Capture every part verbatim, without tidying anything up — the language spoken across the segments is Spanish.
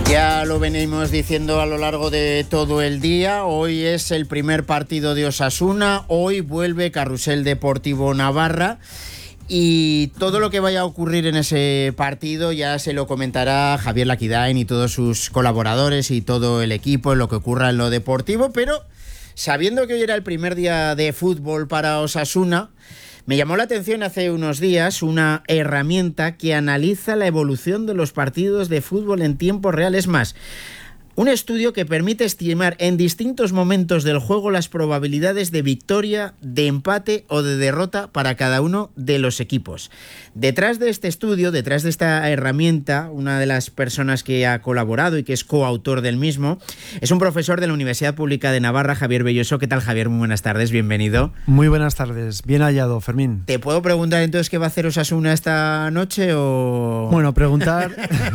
Ya lo venimos diciendo a lo largo de todo el día. Hoy es el primer partido de Osasuna. Hoy vuelve Carrusel Deportivo Navarra. Y todo lo que vaya a ocurrir en ese partido ya se lo comentará Javier Laquidain y todos sus colaboradores y todo el equipo en lo que ocurra en lo deportivo. Pero sabiendo que hoy era el primer día de fútbol para Osasuna, me llamó la atención hace unos días una herramienta que analiza la evolución de los partidos de fútbol en tiempo real. Es más, un estudio que permite estimar en distintos momentos del juego las probabilidades de victoria, de empate o de derrota para cada uno de los equipos. Detrás de este estudio, detrás de esta herramienta, una de las personas que ha colaborado y que es coautor del mismo, es un profesor de la Universidad Pública de Navarra, Javier Belloso. ¿Qué tal, Javier? Muy buenas tardes, bienvenido. Muy buenas tardes, bien hallado, Fermín. ¿Te puedo preguntar entonces qué va a hacer Osasuna esta noche o...? Bueno, preguntar...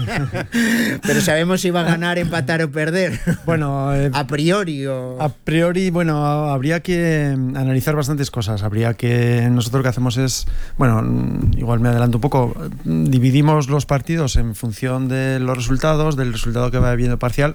Pero sabemos si va a ganar, empatar o perder. Bueno, eh, a priori o... A priori, bueno, habría que analizar bastantes cosas. Habría que... Nosotros lo que hacemos es... Bueno, igual me adelanto un poco. Dividimos los partidos en función de los resultados, del resultado que va viendo parcial.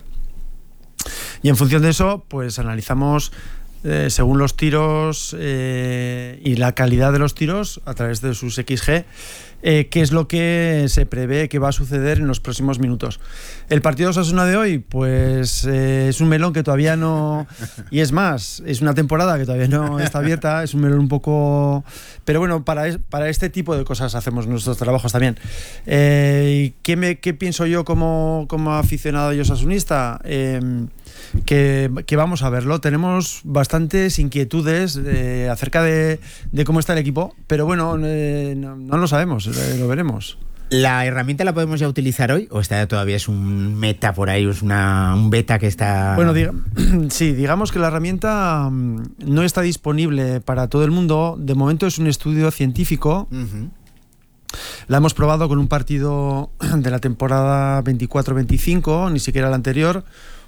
Y en función de eso, pues analizamos... Eh, según los tiros eh, y la calidad de los tiros a través de sus equis ge, eh, qué es lo que se prevé que va a suceder en los próximos minutos. El partido de Osasuna de hoy, pues eh, es un melón que todavía no... Y es más, es una temporada que todavía no está abierta, es un melón un poco... Pero bueno, para, es, para este tipo de cosas hacemos nuestros trabajos también. Eh, ¿qué, me, ¿Qué pienso yo como, como aficionado y osasunista? Eh, que, que vamos a verlo. Tenemos bastantes inquietudes eh, acerca de, de cómo está el equipo, pero bueno, eh, no, no lo sabemos, eh, lo veremos. ¿La herramienta la podemos ya utilizar hoy o esta todavía es un meta por ahí, es una, un beta que está...? Bueno, diga, sí, digamos que la herramienta no está disponible para todo el mundo. De momento es un estudio científico. Uh-huh. La hemos probado con un partido de la temporada veinticuatro veinticinco, ni siquiera el anterior,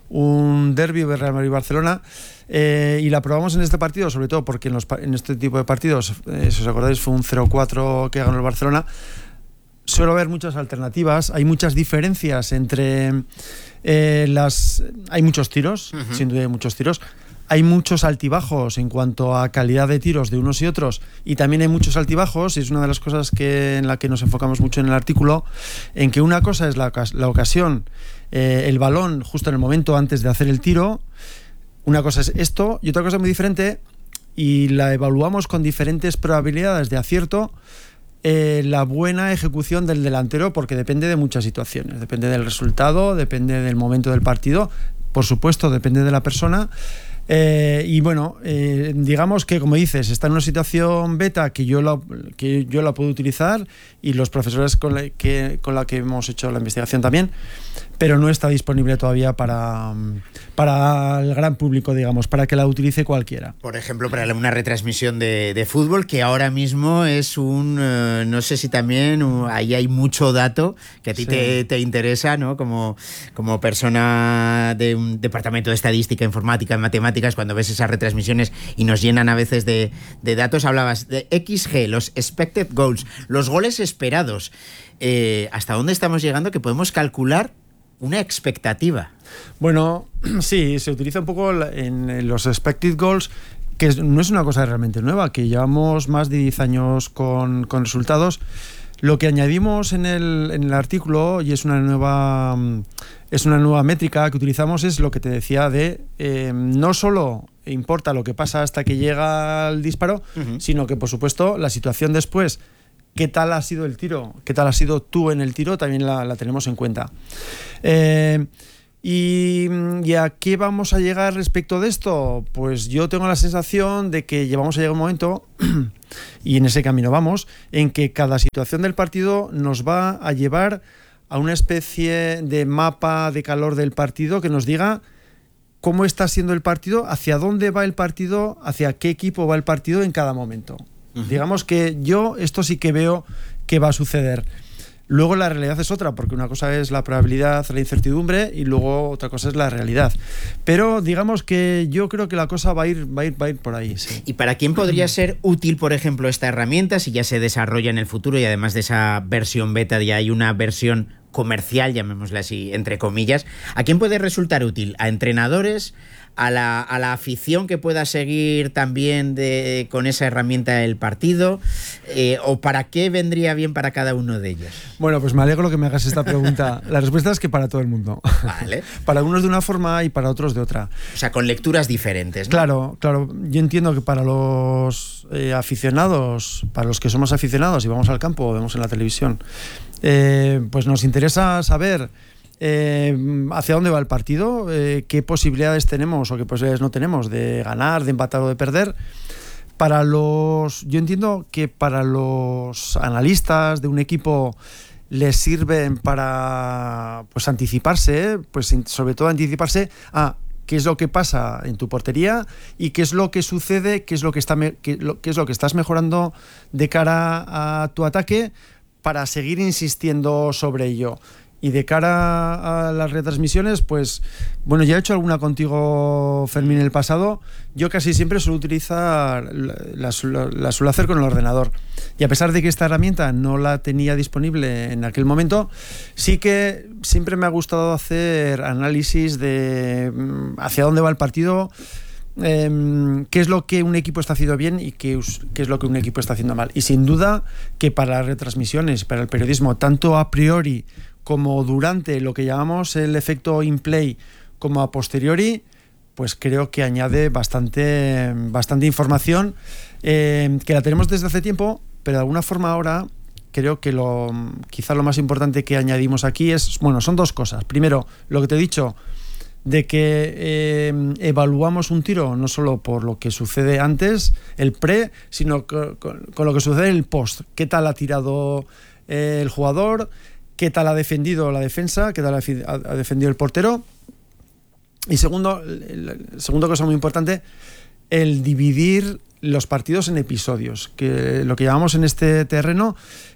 un derbi de Real Madrid-Barcelona, eh, y la probamos en este partido sobre todo porque en, los, en este tipo de partidos, eh, si os acordáis, fue un cero cuatro que ganó el Barcelona. Suele haber muchas alternativas, hay muchas diferencias entre eh, las... Hay muchos tiros, uh-huh. Sin duda hay muchos tiros. Hay muchos altibajos en cuanto a calidad de tiros de unos y otros, y también hay muchos altibajos, y es una de las cosas que, en la que nos enfocamos mucho en el artículo, en que una cosa es la, la ocasión, eh, el balón justo en el momento antes de hacer el tiro, una cosa es esto, y otra cosa muy diferente, y la evaluamos con diferentes probabilidades de acierto, eh, la buena ejecución del delantero, porque depende de muchas situaciones, depende del resultado, depende del momento del partido, por supuesto depende de la persona. Eh, y bueno, eh, digamos que, como dices, está en una situación beta que yo la, que yo la puedo utilizar, y los profesores con la que, con la que hemos hecho la investigación también, pero no está disponible todavía para, para el gran público, digamos, para que la utilice cualquiera. Por ejemplo, para una retransmisión de, de fútbol, que ahora mismo es un... Uh, no sé si también uh, ahí hay mucho dato que a ti sí. te, te interesa, ¿no? Como, como persona de un departamento de estadística, informática, matemáticas, cuando ves esas retransmisiones y nos llenan a veces de, de datos, hablabas de equis ge, los expected goals, los goles esperados. Eh, ¿Hasta dónde estamos llegando que podemos calcular una expectativa? Bueno, sí, se utiliza un poco en los expected goals, que no es una cosa realmente nueva, que llevamos más de diez años con, con resultados. Lo que añadimos en el, en el artículo, y es una nueva es una nueva métrica que utilizamos, es lo que te decía de eh, no solo importa lo que pasa hasta que llega el disparo, uh-huh. sino que, por supuesto, la situación después, qué tal ha sido el tiro, qué tal has sido tú en el tiro, también la, la tenemos en cuenta. Eh, y, ¿Y a qué vamos a llegar respecto de esto? Pues yo tengo la sensación de que llevamos a llegar un momento, y en ese camino vamos, en que cada situación del partido nos va a llevar a una especie de mapa de calor del partido que nos diga cómo está siendo el partido, hacia dónde va el partido, hacia qué equipo va el partido en cada momento. Uh-huh. Digamos que yo esto sí que veo que va a suceder. Luego la realidad es otra, porque una cosa es la probabilidad, la incertidumbre, y luego otra cosa es la realidad. Pero digamos que yo creo que la cosa va a ir, va a ir, va a ir por ahí. Sí. ¿Y para quién podría ser útil, por ejemplo, esta herramienta si ya se desarrolla en el futuro y además de esa versión beta ya hay una versión comercial, llamémosle así, entre comillas, ¿a quién puede resultar útil? ¿A entrenadores? A la, a la afición que pueda seguir también de, con esa herramienta el partido, eh, o para qué vendría bien para cada uno de ellos? Bueno, pues me alegro que me hagas esta pregunta. La respuesta es que para todo el mundo. Vale. Para unos de una forma y para otros de otra. O sea, con lecturas diferentes, ¿no? Claro, claro. Yo entiendo que para los eh, aficionados, para los que somos aficionados y vamos al campo o vemos en la televisión, eh, pues nos interesa saber Eh, hacia dónde va el partido, eh, qué posibilidades tenemos o qué posibilidades no tenemos de ganar, de empatar o de perder. Para los, yo entiendo que para los analistas de un equipo les sirven para pues anticiparse, pues sobre todo anticiparse a qué es lo que pasa en tu portería y qué es lo que sucede, qué es lo que está me, qué, lo, qué es lo que estás mejorando de cara a tu ataque para seguir insistiendo sobre ello. Y de cara a las retransmisiones, pues, bueno, ya he hecho alguna contigo, Fermín, en el pasado. Yo casi siempre suelo utilizar, la, la, la suelo hacer con el ordenador. Y a pesar de que esta herramienta no la tenía disponible en aquel momento, sí que siempre me ha gustado hacer análisis de hacia dónde va el partido, eh, qué es lo que un equipo está haciendo bien y qué, qué es lo que un equipo está haciendo mal. Y sin duda que para las retransmisiones, para el periodismo, tanto a priori como durante lo que llamamos el efecto in-play, como a posteriori, pues creo que añade bastante, bastante información, eh, que la tenemos desde hace tiempo, pero de alguna forma ahora creo que lo, quizá lo más importante que añadimos aquí es, bueno, son dos cosas. Primero, lo que te he dicho, de que eh, evaluamos un tiro no solo por lo que sucede antes, el pre, sino con, con, con lo que sucede en el post. ¿Qué tal ha tirado eh, el jugador? ¿Qué tal ha defendido la defensa? ¿Qué tal ha defendido el portero? Y segundo, segunda cosa muy importante, el dividir los partidos en episodios, que lo que llamamos en este terreno,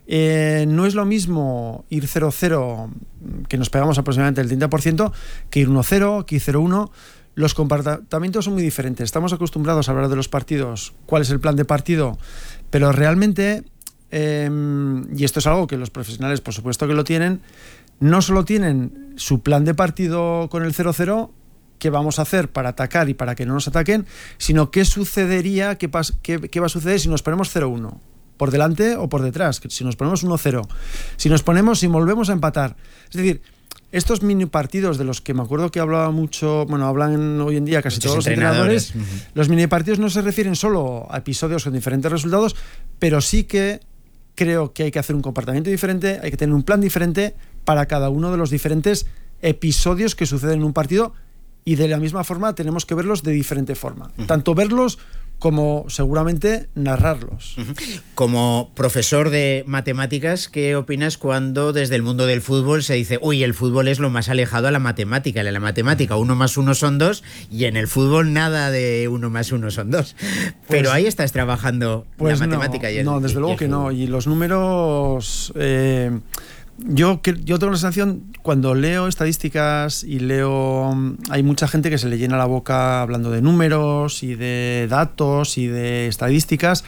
eh, no es lo mismo ir cero cero, que nos pegamos aproximadamente el treinta por ciento, que ir uno cero, que ir cero uno. Los comportamientos son muy diferentes. Estamos acostumbrados a hablar de los partidos, cuál es el plan de partido, pero realmente... Eh, y esto es algo que los profesionales, por supuesto que lo tienen, no solo tienen su plan de partido con el cero cero, qué vamos a hacer para atacar y para que no nos ataquen, sino qué sucedería, qué, pas, qué, qué va a suceder si nos ponemos cero uno, por delante o por detrás, si nos ponemos uno cero, si nos ponemos, si volvemos a empatar. Es decir, estos mini partidos de los que me acuerdo que hablaba mucho, bueno, hablan hoy en día casi Muchos todos los entrenadores, entrenadores, uh-huh. Los mini partidos no se refieren solo a episodios con diferentes resultados, pero sí que creo que hay que hacer un comportamiento diferente, hay que tener un plan diferente para cada uno de los diferentes episodios que suceden en un partido, y de la misma forma tenemos que verlos de diferente forma. Uh-huh. Tanto verlos como seguramente narrarlos. Uh-huh. Como profesor de matemáticas, ¿qué opinas cuando desde el mundo del fútbol se dice, uy, el fútbol es lo más alejado a la matemática? En la matemática uno más uno son dos, y en el fútbol nada de uno más uno son dos. Pero pues, ahí estás trabajando pues la matemática no, y el No, desde y, luego y que no. Y los números... Eh, Yo, yo tengo la sensación, cuando leo estadísticas y leo, hay mucha gente que se le llena la boca hablando de números y de datos y de estadísticas.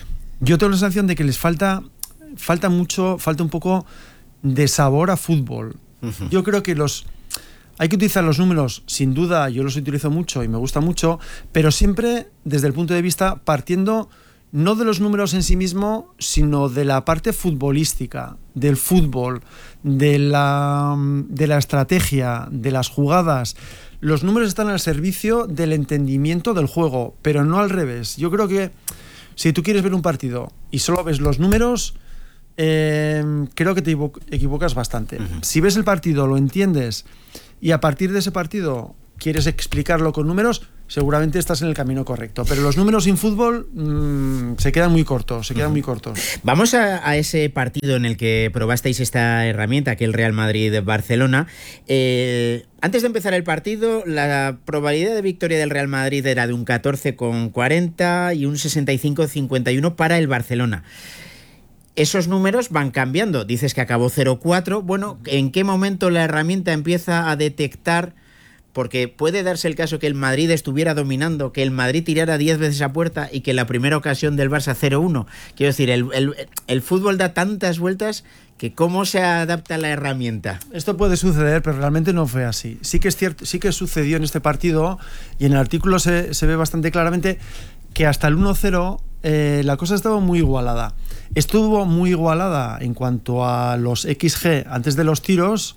Yo tengo la sensación de que les falta, falta mucho, falta un poco de sabor a fútbol. Uh-huh. Yo creo que los, hay que utilizar los números, sin duda, yo los utilizo mucho y me gusta mucho, pero siempre desde el punto de vista partiendo no de los números en sí mismo, sino de la parte futbolística, del fútbol, de la, de la estrategia, de las jugadas. Los números están al servicio del entendimiento del juego, pero no al revés. Yo creo que si tú quieres ver un partido y solo ves los números, eh, creo que te equivocas bastante. Uh-huh. Si ves el partido, lo entiendes, y a partir de ese partido quieres explicarlo con números, seguramente estás en el camino correcto. Pero los números sin fútbol mmm, se quedan muy cortos, se quedan uh-huh. muy cortos. Vamos a, a ese partido en el que probasteis esta herramienta, que es el Real Madrid-Barcelona. Eh, antes de empezar el partido, la probabilidad de victoria del Real Madrid era de un catorce coma cuarenta y un sesenta y cinco coma cincuenta y uno para el Barcelona. Esos números van cambiando. Dices que acabó cero cuatro. Bueno, ¿en qué momento la herramienta empieza a detectar Porque puede darse el caso que el Madrid estuviera dominando, que el Madrid tirara diez veces a puerta y que la primera ocasión del Barça cero uno. Quiero decir, el, el, el fútbol da tantas vueltas que cómo se adapta la herramienta. Esto puede suceder, pero realmente no fue así. Sí que es cierto, sí que sucedió en este partido, y en el artículo se, se ve bastante claramente que hasta el uno cero eh, la cosa estaba muy igualada. Estuvo muy igualada en cuanto a los equis ge antes de los tiros,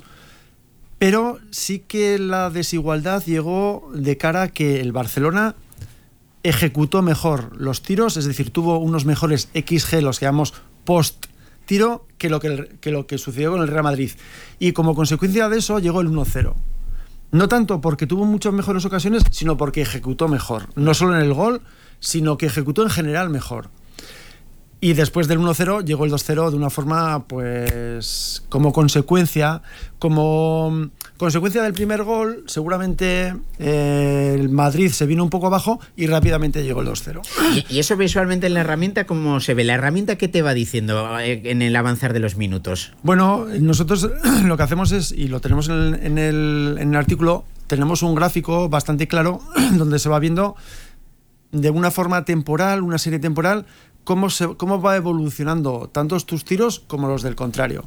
pero sí que la desigualdad llegó de cara a que el Barcelona ejecutó mejor los tiros, es decir, tuvo unos mejores equis ge, los que llamamos post-tiro, que lo que, el, que lo que sucedió con el Real Madrid. Y como consecuencia de eso llegó el uno cero. No tanto porque tuvo muchas mejores ocasiones, sino porque ejecutó mejor. No solo en el gol, sino que ejecutó en general mejor. Y después del uno cero llegó el dos cero de una forma, pues, como consecuencia, como consecuencia del primer gol, seguramente eh, el Madrid se vino un poco abajo y rápidamente llegó el dos cero. ¿Y, y eso visualmente en la herramienta cómo se ve? ¿La herramienta qué te va diciendo en el avanzar de los minutos? Bueno, nosotros lo que hacemos es, y lo tenemos en el, en el, en el artículo, tenemos un gráfico bastante claro donde se va viendo de una forma temporal, una serie temporal, Cómo, se, cómo va evolucionando tanto tus tiros como los del contrario.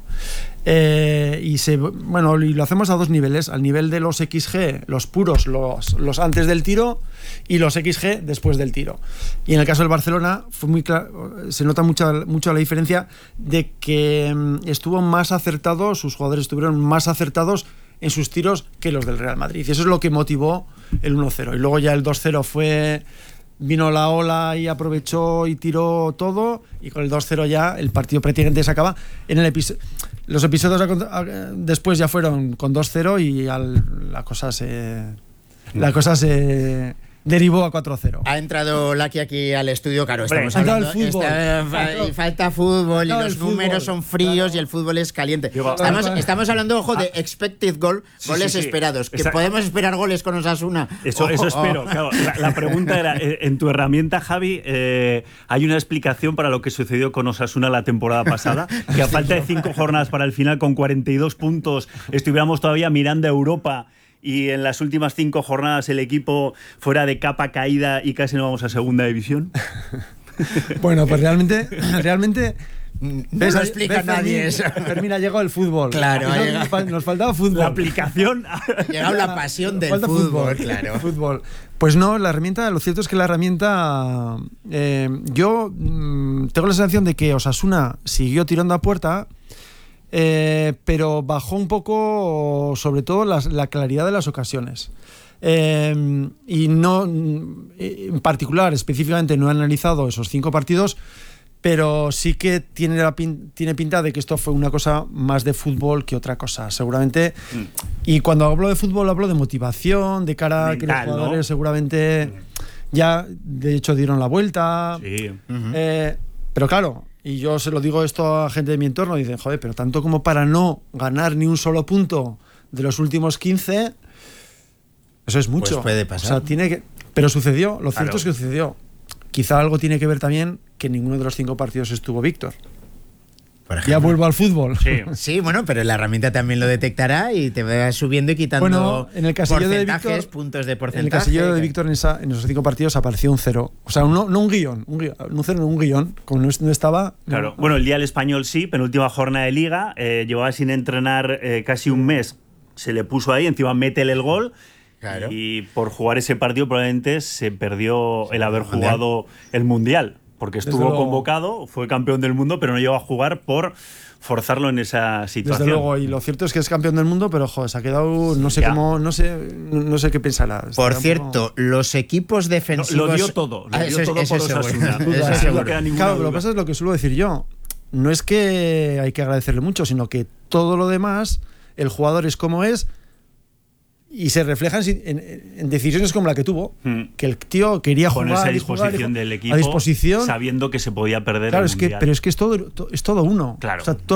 Eh, y, se, bueno, y lo hacemos a dos niveles, al nivel de los equis ge, los puros, los, los antes del tiro, y los equis ge después del tiro. Y en el caso del Barcelona fue muy claro, se nota mucha, mucho la diferencia de que estuvo más acertado, sus jugadores estuvieron más acertados en sus tiros que los del Real Madrid. Y eso es lo que motivó el uno cero. Y luego ya el dos cero fue... Vino la ola y aprovechó y tiró todo, y con el dos cero ya el partido prácticamente se acaba. En el episodio, los episodios a, a, después ya fueron con dos cero y al, la cosa se la cosa se derivó a cuatro cero. Ha entrado Laki aquí al estudio, claro, estamos Hombre, hablando fútbol. Está, falta fútbol y los fútbol. números son fríos, claro. Y el fútbol es caliente. Digo, estamos, claro. estamos hablando, ojo, de expected goal, sí, goles sí, sí. esperados, que Esa... podemos esperar goles con Osasuna. Eso, oh, eso oh, espero. oh. Claro, la, la pregunta era, en tu herramienta, Javi, eh, ¿hay una explicación para lo que sucedió con Osasuna la temporada pasada? Que a falta de cinco jornadas para el final, con cuarenta y dos puntos, estuviéramos todavía mirando a Europa, y en las últimas cinco jornadas el equipo fuera de capa caída y casi no vamos a segunda división. Bueno, pues realmente, realmente no ¿ves, lo explica ves, nadie eso. Termina, llegó el fútbol. Claro, nos, nos faltaba fútbol. La aplicación. Ha llegado la pasión del fútbol, fútbol, claro. Fútbol. Pues no, la herramienta, lo cierto es que la herramienta, eh, yo mmm, tengo la sensación de que Osasuna siguió tirando a puerta. Eh, pero bajó un poco, sobre todo, las, la claridad de las ocasiones. Eh, y no, en particular, específicamente, no he analizado esos cinco partidos, pero sí que tiene, la pin, tiene pinta de que esto fue una cosa más de fútbol que otra cosa, seguramente. Mm. Y cuando hablo de fútbol, hablo de motivación, de cara a que los jugadores, ¿no? Seguramente mm. ya, de hecho, dieron la vuelta. Sí. Uh-huh. eh, pero claro. Y yo se lo digo esto a gente de mi entorno, y dicen, joder, pero tanto como para no ganar ni un solo punto de los últimos quince, eso es mucho. Pues puede pasar. O sea, tiene que... Pero sucedió, lo cierto claro. es que sucedió. Quizá algo tiene que ver también que ninguno de los cinco partidos estuvo Víctor. Ya vuelvo al fútbol. Sí. Sí, bueno, pero la herramienta también lo detectará y te va subiendo y quitando bueno, en el casillero porcentajes, de Víctor, puntos de porcentaje. En el casillero de Víctor en, esa, en esos cinco partidos apareció un cero. O sea, no, no un guión, un guión, un cero, no un guión. Como no, no estaba... Claro. No. Bueno, el día del Español sí, penúltima jornada de Liga. Eh, llevaba sin entrenar eh, casi un mes. Se le puso ahí, encima métele el gol. Claro. Y por jugar ese partido probablemente se perdió el haber jugado el Mundial. Porque estuvo convocado, fue campeón del mundo, pero no llegó a jugar por forzarlo en esa situación. Desde luego, y lo cierto es que es campeón del mundo, pero joder, se ha quedado, no sé ya. cómo, no sé, no sé qué pensará. Por Estará cierto, poco... los equipos defensivos... Lo, lo dio todo, lo ah, dio eso, todo eso por Osasuna. Eso claro, lo que pasa es lo que suelo decir yo. No es que hay que agradecerle mucho, sino que todo lo demás, el jugador es como es, y se reflejan en, en, en decisiones como la que tuvo, mm. que el tío quería jugar, ponerse a y disposición jugar, del equipo, a disposición, sabiendo que se podía perder claro, el es que, mundial. pero es que es todo, es todo uno. Claro. O sea, todo